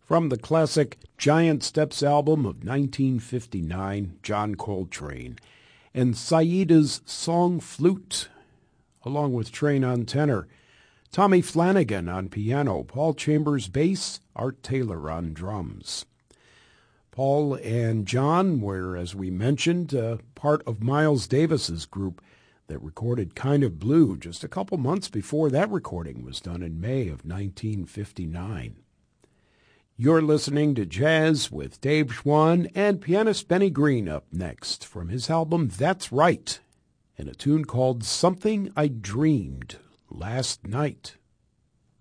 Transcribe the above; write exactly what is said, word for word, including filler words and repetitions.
From the classic Giant Steps album of nineteen fifty-nine, John Coltrane, and Saida's Song Flute, along with Train on tenor, Tommy Flanagan on piano, Paul Chambers bass, Art Taylor on drums. Paul and John were, as we mentioned, uh, part of Miles Davis's group that recorded Kind of Blue just a couple months before that recording was done in May of nineteen fifty-nine. You're listening to Jazz with Dave Schwann and pianist Benny Green up next from his album That's Right, and a tune called Something I Dreamed Last Night.